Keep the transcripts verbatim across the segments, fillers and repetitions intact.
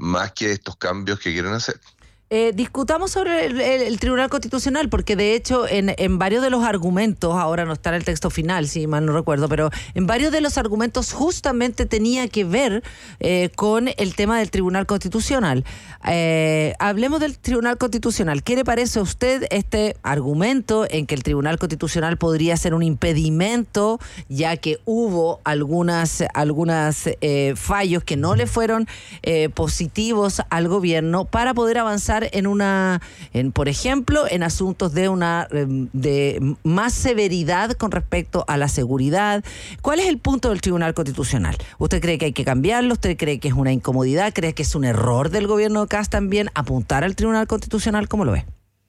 más que estos cambios que quieren hacer. Eh, discutamos sobre el, el, el Tribunal Constitucional, porque de hecho en, en varios de los argumentos, ahora no está en el texto final, si mal no recuerdo, pero en varios de los argumentos justamente tenía que ver eh, con el tema del Tribunal Constitucional. Eh, hablemos del Tribunal Constitucional. ¿Qué le parece a usted este argumento en que el Tribunal Constitucional podría ser un impedimento, ya que hubo algunas, algunas eh, fallos que no le fueron eh, positivos al gobierno para poder avanzar en una, en, por ejemplo, en asuntos de una de más severidad con respecto a la seguridad? ¿Cuál es el punto del Tribunal Constitucional? ¿Usted cree que hay que cambiarlo? ¿Usted cree que es una incomodidad? ¿Cree que es un error del gobierno de Kast también apuntar al Tribunal Constitucional? ¿Cómo lo ve?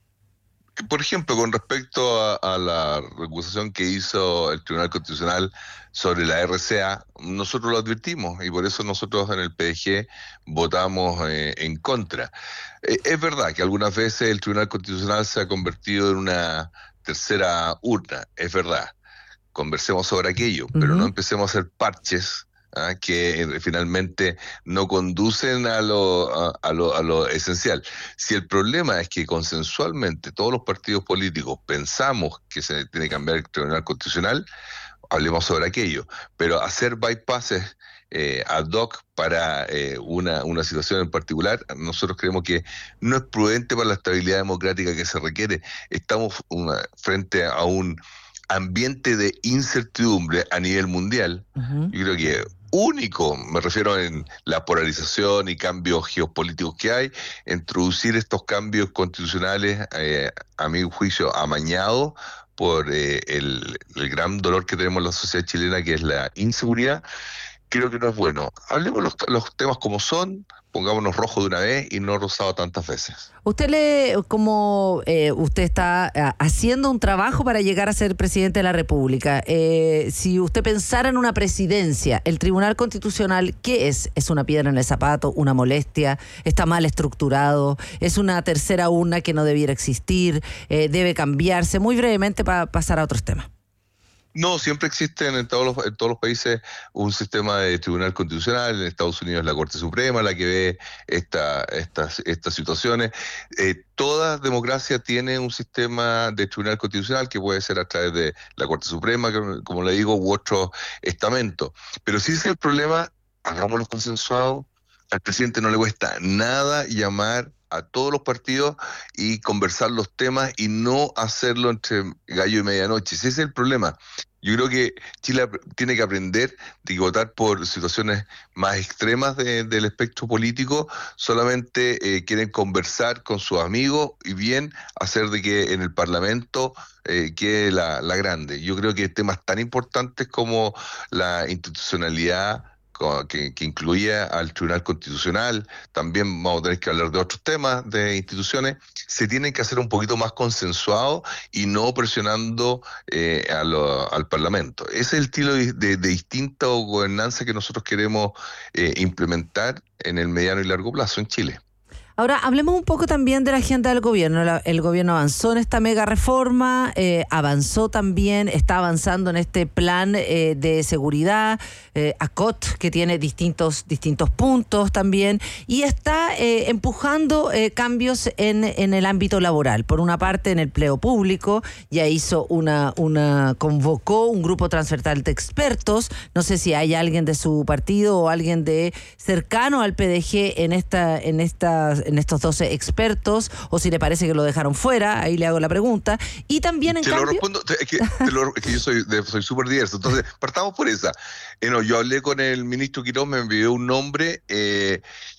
Por ejemplo, con respecto a, a la recusación que hizo el Tribunal Constitucional sobre la R C A, nosotros lo advertimos y por eso nosotros en el P D G votamos eh, en contra. Eh, es verdad que algunas veces el Tribunal Constitucional se ha convertido en una tercera urna, es verdad. Conversemos sobre aquello, uh-huh. pero no empecemos a hacer parches ¿ah? que eh, finalmente no conducen a lo, a, a, lo, a lo esencial. Si el problema es que consensualmente todos los partidos políticos pensamos que se tiene que cambiar el Tribunal Constitucional, hablemos sobre aquello, pero hacer bypasses eh, ad hoc para eh, una, una situación en particular, nosotros creemos que no es prudente para la estabilidad democrática que se requiere. Estamos una, frente a un ambiente de incertidumbre a nivel mundial. Uh-huh. Yo creo que único, me refiero en la polarización y cambios geopolíticos que hay, introducir estos cambios constitucionales, eh, a mi juicio, amañados por eh, el, el gran dolor que tenemos en la sociedad chilena, que es la inseguridad, creo que no es bueno. Hablemos los, los temas como son, pongámonos rojo de una vez y no rosado tantas veces. Usted le, como eh, usted está eh, haciendo un trabajo para llegar a ser presidente de la República, eh, si usted pensara en una presidencia, el Tribunal Constitucional, ¿qué es? ¿Es una piedra en el zapato, una molestia? ¿Está mal estructurado? ¿Es una tercera urna que no debiera existir? Eh, ¿Debe cambiarse? Muy brevemente para pasar a otros temas. No, siempre existen en todos los, en todos los países un sistema de tribunal constitucional. En Estados Unidos la Corte Suprema, la que ve esta, estas, estas situaciones. Eh, toda democracia tiene un sistema de tribunal constitucional que puede ser a través de la Corte Suprema, como le digo, u otro estamento. Pero si ese es el problema, hagámoslo consensuado. Al presidente no le cuesta nada llamar a todos los partidos y conversar los temas y no hacerlo entre gallo y medianoche. Ese es el problema. Yo creo que Chile tiene que aprender de votar por situaciones más extremas de, del espectro político. Solamente eh, quieren conversar con sus amigos y bien hacer de que en el Parlamento eh, quede la, la grande. Yo creo que temas tan importantes como la institucionalidad, Que, que incluye al Tribunal Constitucional, también vamos a tener que hablar de otros temas de instituciones, se tienen que hacer un poquito más consensuados y no presionando eh, a lo, al Parlamento. Ese es el estilo de, de, de distinta gobernanza que nosotros queremos eh, implementar en el mediano y largo plazo en Chile. Ahora, hablemos un poco también de la agenda del gobierno. La, el gobierno avanzó en esta mega reforma, eh, avanzó también, está avanzando en este plan eh, de seguridad, eh, A C O T, que tiene distintos, distintos puntos también, y está eh, empujando eh, cambios en, en el ámbito laboral. Por una parte, en el empleo público, ya hizo una, una, convocó un grupo transversal de expertos. No sé si hay alguien de su partido o alguien de cercano al P D G en esta, en esta en estos doce expertos, o si le parece que lo dejaron fuera, ahí le hago la pregunta. Y también en te cambio... Lo respondo, es que, te lo, es que yo soy de, soy súper diverso, entonces partamos por esa. Eh, no, yo hablé con el ministro Quirós, me envió un nombre eh,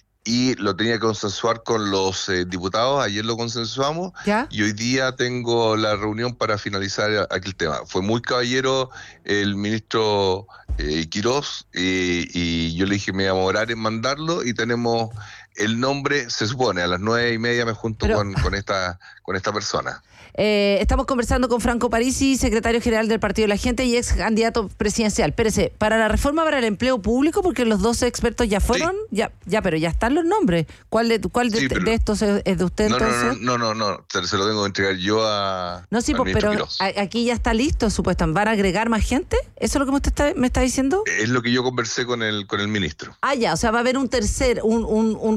y lo tenía que consensuar con los eh, diputados, ayer lo consensuamos, ¿ya? Y hoy día tengo la reunión para finalizar aquel tema. Fue muy caballero el ministro eh, Quirós y, y yo le dije me iba a demorar en mandarlo y tenemos... El nombre, se supone, a las nueve y media me junto Pero, con, con, esta, con esta persona. Eh, estamos conversando con Franco Parisi, secretario general del Partido de la Gente y ex candidato presidencial. Espérese, para la reforma para el empleo público, porque los doce expertos ya fueron, sí. ya, ya, pero ya están los nombres. ¿Cuál de, cuál de, sí, pero, de estos es de usted no, entonces? No, no, no, no, no, se, se lo tengo que entregar yo a. No, sí, pues, pero Quirós. Aquí ya está listo, supuestamente. ¿Van a agregar más gente? ¿Eso es lo que usted está, me está diciendo? Es lo que yo conversé con el, con el ministro. Ah, ya, o sea, va a haber un tercer, un, un, un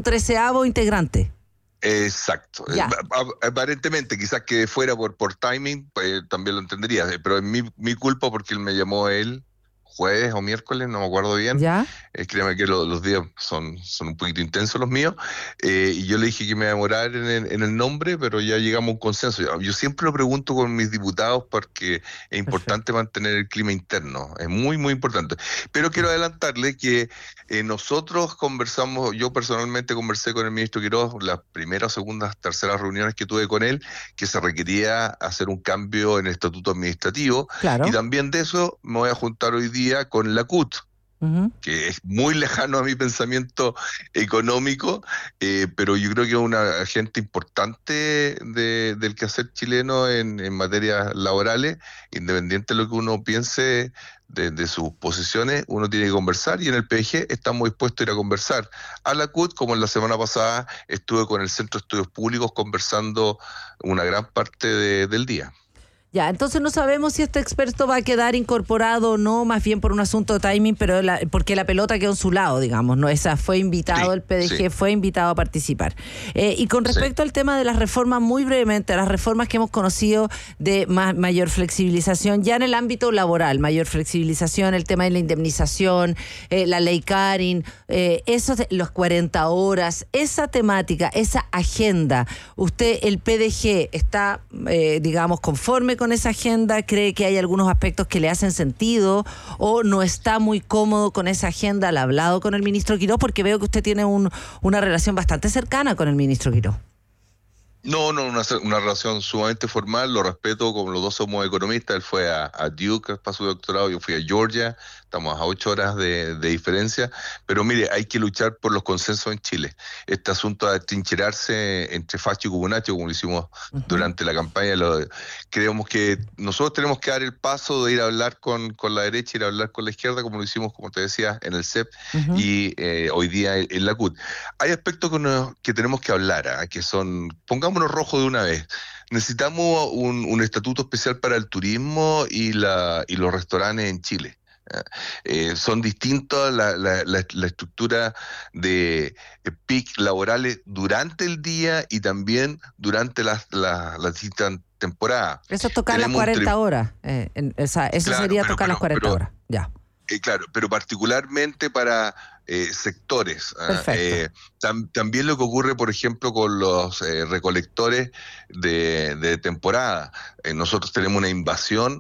treceavo integrante. Exacto. Ya. Aparentemente, quizás que fuera por, por timing, pues, también lo entendería, pero es mi, mi culpa porque él me llamó él jueves o miércoles, no me acuerdo bien. ¿Ya? Eh, créeme que lo, los días son, son un poquito intensos los míos. Eh, y yo le dije que me iba a demorar en el, en el nombre, pero ya llegamos a un consenso. Yo, yo siempre lo pregunto con mis diputados porque es importante Perfecto. mantener el clima interno. Es muy, muy importante. Pero quiero adelantarle que eh, nosotros conversamos, yo personalmente conversé con el ministro Quiroz las primeras, segundas, terceras reuniones que tuve con él, que se requería hacer un cambio en el estatuto administrativo. Claro. Y también de eso me voy a juntar hoy día con la C U T, uh-huh. que es muy lejano a mi pensamiento económico, eh, pero yo creo que es un agente importante de, del quehacer chileno en, en materias laborales, independiente de lo que uno piense de, de sus posiciones, uno tiene que conversar, y en el P G estamos dispuestos a ir a conversar a la C U T, como en la semana pasada estuve con el Centro de Estudios Públicos conversando una gran parte de, del día. Ya, entonces no sabemos si este experto va a quedar incorporado o no, más bien por un asunto de timing, pero la, porque la pelota quedó en su lado, digamos, ¿no? Esa fue invitado, sí, el P D G sí. fue invitado a participar. Eh, y con respecto sí. al tema de las reformas, muy brevemente, las reformas que hemos conocido de ma- mayor flexibilización, ya en el ámbito laboral, mayor flexibilización, el tema de la indemnización, eh, la ley Karin, eh, esos de, los cuarenta horas, esa temática, esa agenda, usted, el P D G, está, eh, digamos, conforme con esa agenda, cree que hay algunos aspectos que le hacen sentido o no está muy cómodo con esa agenda. ¿Le ha hablado con el ministro Quiroz? Porque veo que usted tiene un, una relación bastante cercana con el ministro Quiroz. No, no, una, una relación sumamente formal, lo respeto, como los dos somos economistas. Él fue a, a Duke para su doctorado, yo fui a Georgia, estamos a ocho horas de, de diferencia, pero mire, hay que luchar por los consensos en Chile. Este asunto de trincherarse entre facho y comunacho, como lo hicimos uh-huh. durante la campaña, lo, creemos que nosotros tenemos que dar el paso de ir a hablar con, con la derecha, ir a hablar con la izquierda, como lo hicimos, como te decía, en el C E P uh-huh. y eh, hoy día en, en la C U T. Hay aspectos que, nos, que tenemos que hablar, ¿eh? que son, pongamos rojo de una vez. Necesitamos un, un estatuto especial para el turismo y, la, y los restaurantes en Chile. Eh, son distintos la, la, la, la estructura de eh, peak laborales durante el día y también durante las, las, las distintas temporadas. Eso es tocar Tenemos las cuarenta tri- horas. Eh, en, esa, eso claro, sería pero, tocar pero, las cuarenta pero, horas. Ya. Eh, claro, pero particularmente para eh, sectores. Eh, tam, también lo que ocurre, por ejemplo, con los eh, recolectores de, de temporada. Eh, nosotros tenemos una invasión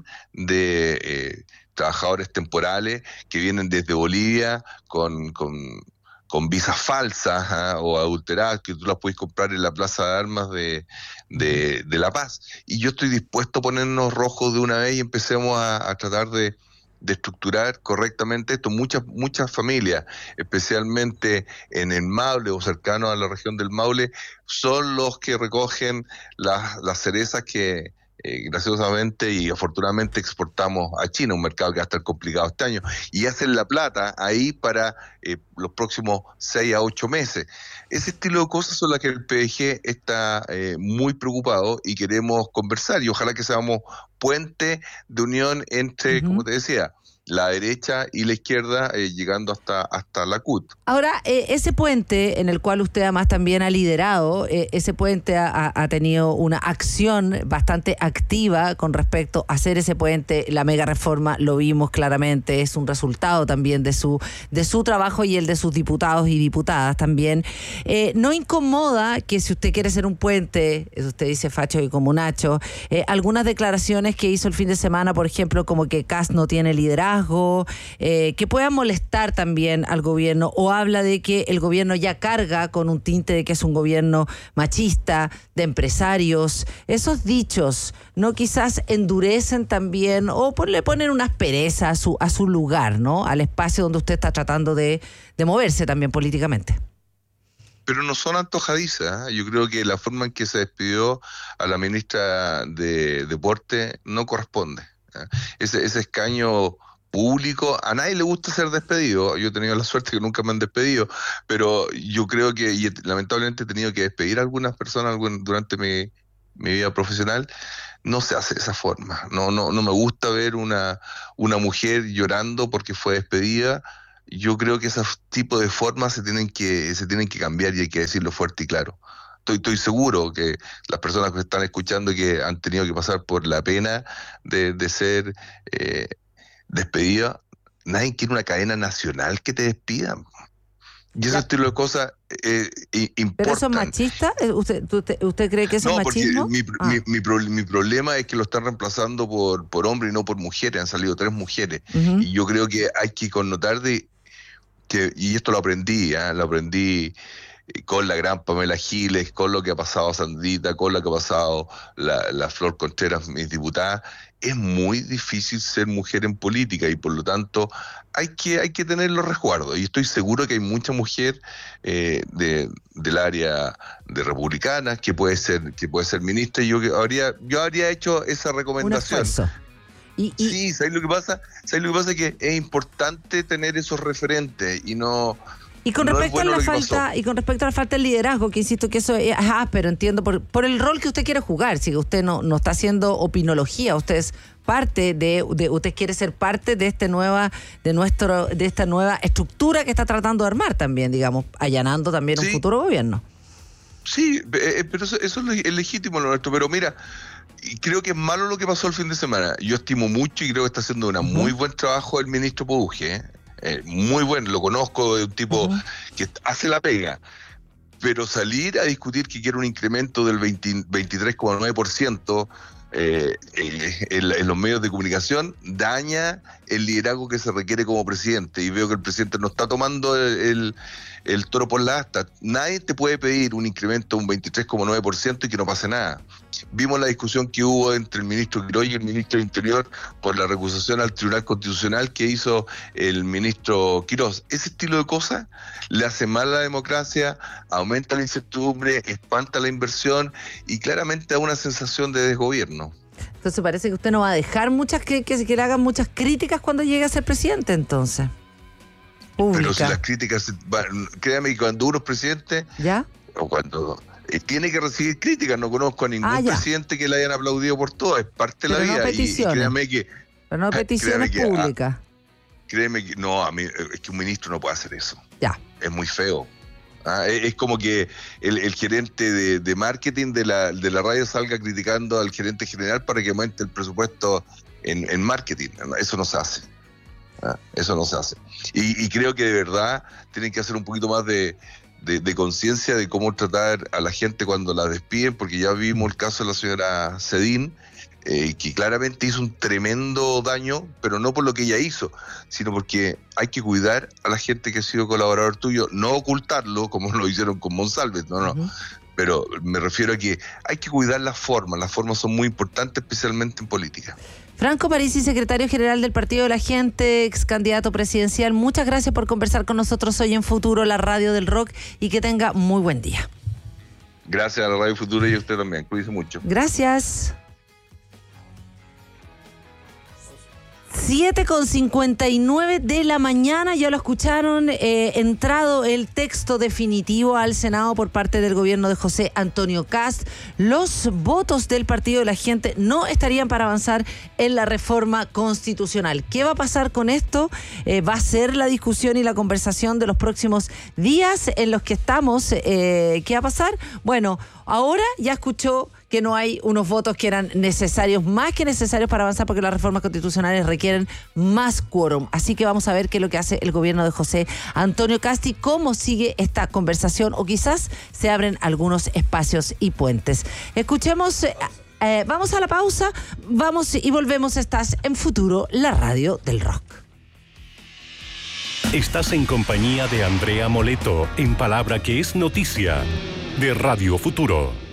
de eh, trabajadores temporales que vienen desde Bolivia con... con con visas falsas ¿eh? o adulteradas, que tú las puedes comprar en la Plaza de Armas de, de, de La Paz. Y yo estoy dispuesto a ponernos rojos de una vez y empecemos a, a tratar de, de estructurar correctamente esto. Muchas, muchas familias, especialmente en el Maule o cercano a la región del Maule, son los que recogen las, las cerezas que... Eh, graciosamente y afortunadamente exportamos a China, un mercado que va a estar complicado este año, y hacen la plata ahí para eh, los próximos seis a ocho meses. Ese estilo de cosas son las que el P D G está eh, muy preocupado y queremos conversar, y ojalá que seamos puente de unión entre, uh-huh. como te decía, la derecha y la izquierda, eh, llegando hasta, hasta la C U T. Ahora, eh, ese puente en el cual usted además también ha liderado, eh, ese puente ha, ha tenido una acción bastante activa con respecto a hacer ese puente. La mega reforma, lo vimos claramente, es un resultado también de su, de su trabajo y el de sus diputados y diputadas también. Eh, ¿No incomoda que si usted quiere hacer un puente, usted dice facho y comunacho, eh, algunas declaraciones que hizo el fin de semana, por ejemplo, como que Kast no tiene liderazgo, Eh, que pueda molestar también al gobierno, o habla de que el gobierno ya carga con un tinte de que es un gobierno machista, de empresarios? Esos dichos, ¿no quizás endurecen también o le ponen una aspereza a su, a su lugar, ¿no? Al espacio donde usted está tratando de, de moverse también políticamente? Pero no son antojadizas. ¿eh? Yo creo que la forma en que se despidió a la ministra de Deporte no corresponde. ¿eh? Ese, ese escaño público, a nadie le gusta ser despedido. Yo he tenido la suerte que nunca me han despedido, pero yo creo que, y lamentablemente he tenido que despedir a algunas personas algún, durante mi, mi vida profesional. No se hace de esa forma. No, no, no me gusta ver una, una mujer llorando porque fue despedida. yo creo que esos tipos de formas se tienen que, se tienen que cambiar y hay que decirlo fuerte y claro. Estoy, estoy seguro que las personas que están escuchando y que han tenido que pasar por la pena de, de ser eh, despedidas, nadie quiere una cadena nacional que te despidan. Y ese estilo de cosas eh, importan. ¿Pero eso es machista? ¿Usted, usted, usted cree que eso no, es machismo? No, porque mi, ah. mi, mi, pro, mi problema es que lo están reemplazando por, por hombres y no por mujeres. Han salido tres mujeres. Uh-huh. Y yo creo que hay que connotar de que, y esto lo aprendí, ¿eh? lo aprendí con la gran Pamela Giles, con lo que ha pasado a Sandrita, con lo que ha pasado la, la Flor Contreras, mis diputadas. Es muy difícil ser mujer en política y por lo tanto hay que, hay que tener los resguardos. Y estoy seguro que hay mucha mujer eh, de, del área de republicanas que puede ser, que puede ser ministra y yo habría, yo habría hecho esa recomendación. Un esfuerzo. Y, y... Sí, ¿sabes lo que pasa? ¿Sabes lo que pasa? Que es importante tener esos referentes y no... Y con, no respecto bueno a la falta, y con respecto a la falta de liderazgo, que insisto que eso es áspero, entiendo, por, por el rol que usted quiere jugar, si usted no, no está haciendo opinología, usted es parte de, de, usted quiere ser parte de este nueva, de nuestro, de esta nueva estructura que está tratando de armar también, digamos, allanando también sí. un futuro gobierno. Sí, eh, pero eso, eso es legítimo lo nuestro, pero mira, creo que es malo lo que pasó el fin de semana. Yo estimo mucho y creo que está haciendo un uh-huh. muy buen trabajo el ministro Pouge, ¿eh? Eh, muy bueno, lo conozco, de un tipo uh-huh. que hace la pega, pero salir a discutir que quiere un incremento del veintitrés coma nueve por ciento eh, eh, en, en los medios de comunicación daña el liderazgo que se requiere como presidente, y veo que el presidente no está tomando el, el, el toro por la asta. Nadie te puede pedir un incremento de un veintitrés coma nueve por ciento y que no pase nada. Vimos la discusión que hubo entre el ministro Quirós y el ministro del Interior por la recusación al Tribunal Constitucional que hizo el ministro Quirós. Ese estilo de cosas le hace mal a la democracia, aumenta la incertidumbre, espanta la inversión y claramente da una sensación de desgobierno. Entonces parece que usted no va a dejar muchas que, que, que le hagan muchas críticas cuando llegue a ser presidente, entonces. Pública. Pero si las críticas, créame que cuando uno es presidente, ¿ya? O cuando... tiene que recibir críticas, no conozco a ningún ah, presidente que le hayan aplaudido por todo, es parte Pero de la no vida. Peticiones. Y, y créame que... Pero no peticiones que, públicas. Ah, créeme que... No, a mí, es que un ministro no puede hacer eso. Ya. Es muy feo. Ah, es, es como que el, el gerente de, de marketing de la, de la radio salga criticando al gerente general para que aumente el presupuesto en, en marketing. Eso no se hace. Ah, eso no se hace. Y, y creo que de verdad tienen que hacer un poquito más de... de, de conciencia de cómo tratar a la gente cuando la despiden, porque ya vimos el caso de la señora Cedín, eh, que claramente hizo un tremendo daño, pero no por lo que ella hizo, sino porque hay que cuidar a la gente que ha sido colaborador tuyo, no ocultarlo como lo hicieron con Monsalves, no, no. Uh-huh. Pero me refiero a que hay que cuidar las formas, las formas son muy importantes, especialmente en política. Franco Parisi, secretario general del Partido de la Gente, ex candidato presidencial, muchas gracias por conversar con nosotros hoy en Futuro, la radio del rock, y que tenga muy buen día. Gracias a la Radio Futuro y a usted también, cuídese mucho. Gracias. siete con cincuenta y nueve de la mañana, ya lo escucharon, eh, entrado el texto definitivo al Senado por parte del gobierno de José Antonio Kast. Los votos del Partido de la Gente no estarían para avanzar en la reforma constitucional. ¿Qué va a pasar con esto? Eh, va a ser la discusión y la conversación de los próximos días en los que estamos. Eh, ¿Qué va a pasar? Bueno, ahora ya escuchó que no hay unos votos que eran necesarios, más que necesarios para avanzar, porque las reformas constitucionales requieren más quórum. Así que vamos a ver qué es lo que hace el gobierno de José Antonio Kast y cómo sigue esta conversación, o quizás se abren algunos espacios y puentes. Escuchemos, eh, eh, vamos a la pausa, vamos y volvemos. Estás en Futuro, la radio del rock. Estás en compañía de Andrea Moleto, en Palabra que es Noticia, de Radio Futuro.